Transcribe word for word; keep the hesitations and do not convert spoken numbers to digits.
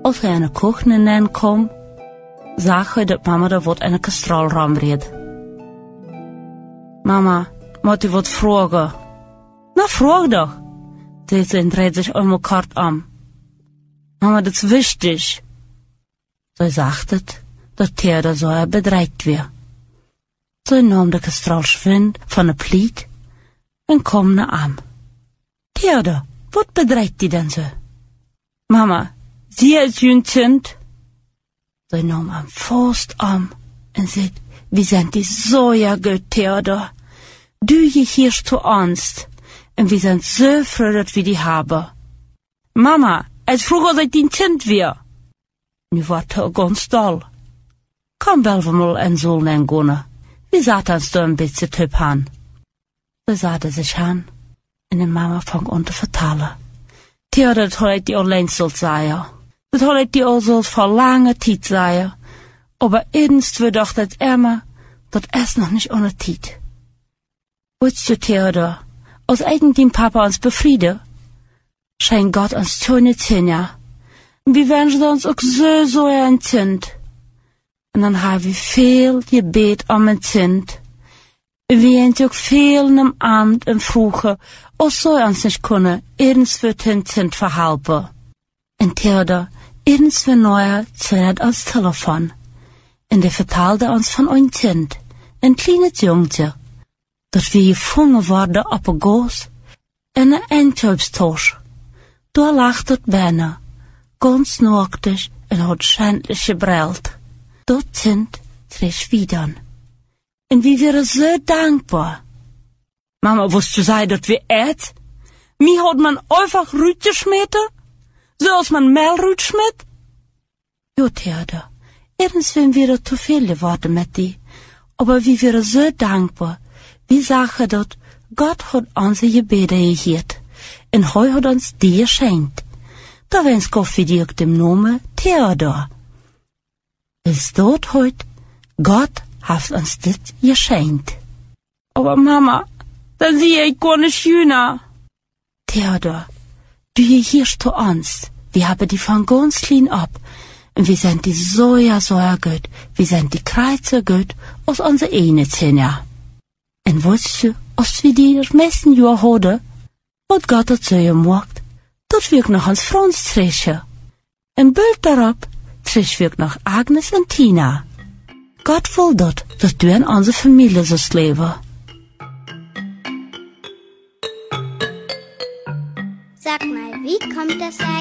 Als hij aan de keuken kwam, zag hij dat mama er wat een kastrolraam reed. Mama, moet u wat vragen? Nou, vraag doch, zei ze en dreed zich eenmaal kort om. Mama, dat is wichtig. Zij zag het, dat Theodor zo bedreigd werd. Zij nam de kastrolschwind van de pliet en kwam naar hem. Theodor, wat bedreigt die denn zo? Mama, zie het jong kind? Zij nam hem vast om en zei, wie zijn die zo ja goed, Theodor? Du je hier zu ons, en we zijn zo froh dat we die hebben. Mama, het vroeger dat die kind weer. Nu wordt hij ganz dol. Kom wel we mal en zullen en gaan. We zaten ons daar een beetje tup aan. Ze zaten zich aan, en de mama vang aan te vertellen. Theodor, dat had die alleen zult zijn. Dat had die al zult voor lange tijd zijn. Aber eens we dacht dat Emma, dat is nog niet ohne tijd. Weet je, Theodor, als eigen Papa ons befrieden, schijnt God ons schöne Kinder. Wir wünschen uns auch so, so ein Kind. Und dann haben wir viel gebet um ein Kind. Wir haben auch viel in dem Abend und Frühe, auch so uns nicht können, ergens für ein Kind verhelpen. Und Theodor, ergens für neuer, zählt ans Telefon. Und er vertelde uns von ein Kind, ein kleines Jungchen, dat wir gefangen worden op een goos en een eindtoopstoos. Daar lag het bijna, ganz nacktig en had schändlich gebrüllt. Dat kind kreeg wieder. En wir waren so dankbar. Mama, wusst du sei, dat wir ät? Mir hat man einfach Rüt geschmeten? So als man Mehl Rüt schmidt? Jo, Theodor, ergens sind wir zu viel geworden mit die, aber wir waren so dankbar. Wir sagen dat Gott hat unsere Gebete gehört und heu hat uns die geschenkt. Da wenn's Gott für die auch dem Namen Theodor. Ist dort heut, Gott hat uns das geschenkt. Aber Mama, dann sehe ich gar nicht jünger. Theodor, du gehörst zu uns. Wir haben die von ganz klein ab. Und wir sind die so ja so ja gut. Wir sind die Kreuze gut aus unserer eine Kinder. En weißt du, als wir die meisten Jahre hadden, hat Gott het zo gemaakt, dat wir noch ans Franz treffen. En bald daarop treffen wir noch Agnes und Tina. Gott will dat, dat du in onze Familie sollst leben. Sag mal, wie kommt das eigentlich?